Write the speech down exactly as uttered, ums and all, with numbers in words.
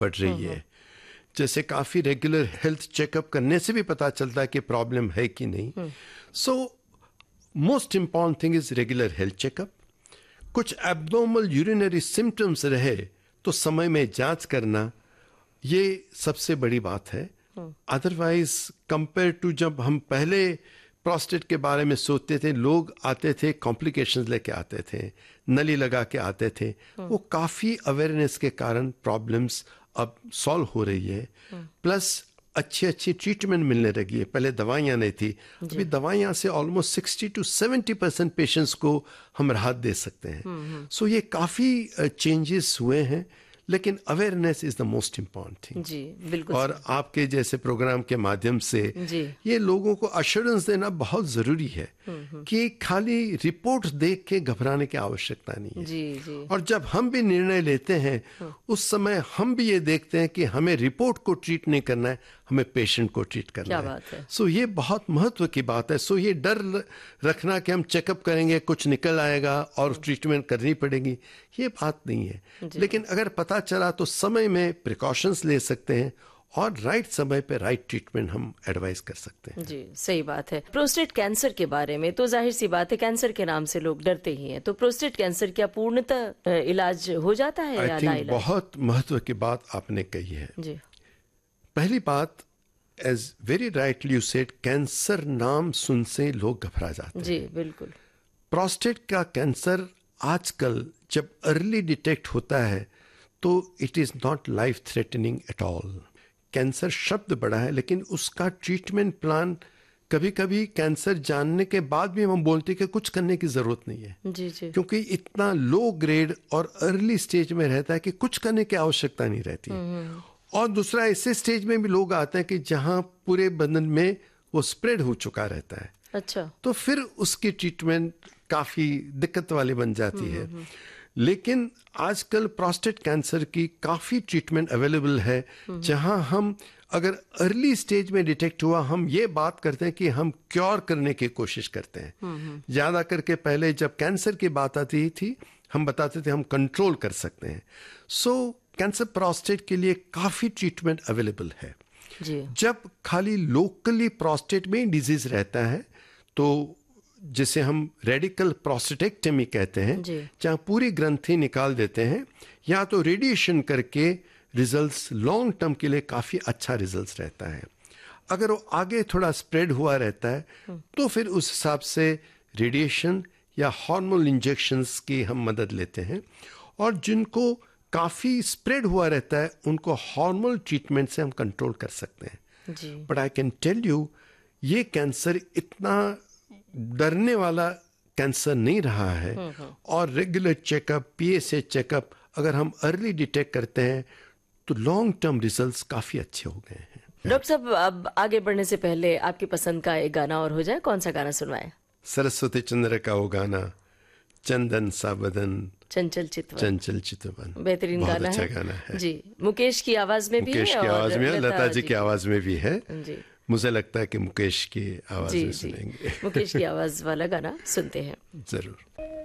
पड़ रही है। जैसे काफ़ी रेगुलर हेल्थ चेकअप करने से भी पता चलता है कि प्रॉब्लम है कि नहीं। So most important thing is regular health checkup. कुछ एब्नॉर्मल यूरिनरी सिम्टम्स रहे तो समय में जांच करना, ये सबसे बड़ी बात है। अदरवाइज कंपेयर टू जब हम पहले प्रोस्टेट के बारे में सोचते थे, लोग आते थे कॉम्प्लिकेशंस लेके आते थे, नली लगा के आते थे। वो काफ़ी अवेयरनेस के कारण प्रॉब्लम्स अब सॉल्व हो रही है। प्लस अच्छी अच्छी ट्रीटमेंट मिलने लगी है। पहले दवाइयाँ नहीं थी, अभी दवाइयाँ से almost sixty two seventy percent patients को हम राहत दे सकते हैं। सो so ये काफ़ी चेंजेस हुए हैं, लेकिन awareness is the most important thing. जी बिल्कुल। और आपके जैसे प्रोग्राम के माध्यम से जी। ये लोगों को अश्योरेंस देना बहुत जरूरी है कि खाली रिपोर्ट देख के घबराने की आवश्यकता नहीं है। जी जी। और जब हम भी निर्णय लेते हैं उस समय हम भी ये देखते हैं कि हमें रिपोर्ट को ट्रीट नहीं करना है, हमें पेशेंट को ट्रीट करना है। बात है। सो ये बहुत महत्व की बात है। सो ये डर रखना कि हम चेकअप करेंगे कुछ निकल आएगा और ट्रीटमेंट करनी पड़ेगी, ये बात नहीं है। लेकिन अगर पता चला तो समय में प्रिकॉशंस ले सकते हैं और राइट समय पे राइट ट्रीटमेंट हम एडवाइस कर सकते हैं। जी सही बात है। प्रोस्टेट कैंसर के बारे में तो जाहिर सी बात है, कैंसर के नाम से लोग डरते ही हैं, तो प्रोस्टेट कैंसर क्या पूर्णतः इलाज हो जाता है या ना इलाज? बहुत महत्व की बात आपने कही है। जी। पहली बात, as very rightly you said, cancer नाम सुन से लोग घबरा जाते हैं। जी बिल्कुल। प्रोस्टेट का कैंसर आजकल जब अर्ली डिटेक्ट होता है तो it is not life threatening at all. Cancer शब्द बड़ा है, लेकिन उसका ट्रीटमेंट प्लान कभी कभी कैंसर जानने के बाद भी हम बोलते हैं कि कुछ करने की जरूरत नहीं है। जी जी। क्योंकि इतना लो ग्रेड और अर्ली स्टेज में रहता है कि कुछ करने की आवश्यकता नहीं रहती। और दूसरा, ऐसे स्टेज में भी लोग आते हैं कि जहां पूरे बदन में वो स्प्रेड हो चुका रहता है। अच्छा। तो फिर उसकी ट्रीटमेंट काफी दिक्कत वाली बन जाती है। लेकिन आजकल प्रोस्टेट कैंसर की काफी ट्रीटमेंट अवेलेबल है, जहां हम अगर अर्ली स्टेज में डिटेक्ट हुआ, हम ये बात करते हैं कि हम क्योर करने की कोशिश करते हैं। ज्यादा करके पहले जब कैंसर की बात आती थी हम बताते थे हम कंट्रोल कर सकते हैं। सो कैंसर प्रोस्टेट के लिए काफी ट्रीटमेंट अवेलेबल है। जी। जब खाली लोकली प्रोस्टेट में डिजीज रहता है तो जिसे हम रेडिकल प्रोस्टेटेक्टमी कहते हैं, जहां पूरी ग्रंथि निकाल देते हैं, या तो रेडिएशन करके रिजल्ट्स लॉन्ग टर्म के लिए काफी अच्छा रिजल्ट्स रहता है। अगर वो आगे थोड़ा स्प्रेड हुआ रहता है तो फिर उस हिसाब से रेडिएशन या हार्मोनल इंजेक्शंस की हम मदद लेते हैं। और जिनको काफी स्प्रेड हुआ रहता है उनको हार्मोनल ट्रीटमेंट से हम कंट्रोल कर सकते हैं। But I can tell you, ये कैंसर इतना डरने वाला कैंसर नहीं रहा है। और रेगुलर चेकअप, पीएसए चेकअप अगर हम अर्ली डिटेक्ट करते हैं तो लॉन्ग टर्म रिजल्ट्स काफी अच्छे हो गए हैं। डॉक्टर साहब, अब आगे बढ़ने से पहले आपकी पसंद का एक गाना और हो जाए, कौन सा गाना सुनवाएं? सरस्वती चंद्र का वो गाना, चंदन सा बदन चंचल चितवन। चंचल चितवन बेहतरीन गाना, अच्छा है। गाना है जी। मुकेश की आवाज में भी है, मुकेश की आवाज में, लता जी की आवाज में भी है। जी। मुझे लगता है कि मुकेश की आवाज जी, में जी। सुनेंगे। मुकेश की आवाज वाला गाना सुनते हैं जरूर।